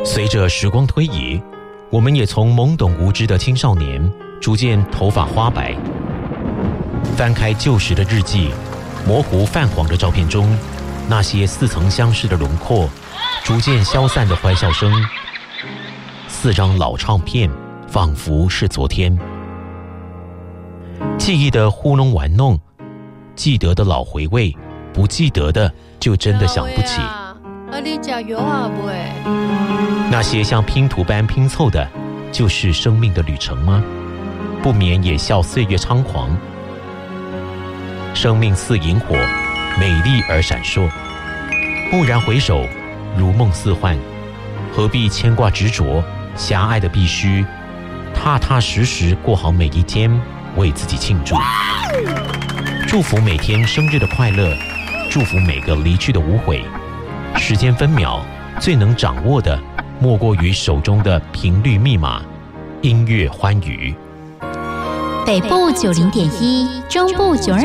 随着时光推移，我们也从懵懂无知的青少年逐渐头发花白。翻开旧时的日记，模糊泛黄的照片中，那些似曾相识的轮廓，逐渐消散的欢笑声，4张老唱片仿佛是昨天。记忆的糊弄玩弄，记得的老回味，不记得的就真的想不起。 你吃药啊不？ 那些像拼图般拼凑的，就是生命的旅程吗？不免也笑岁月猖狂。生命似萤火，美丽而闪烁。蓦然回首，如梦似幻。何必牵挂执着？狭隘的必须，踏踏实实过好每一天，为自己庆祝。祝福每天生日的快乐，祝福每个离去的无悔。时间分秒，最能掌握的，莫过于手中的频率密码，音乐欢愉。 北部90.1，中部92。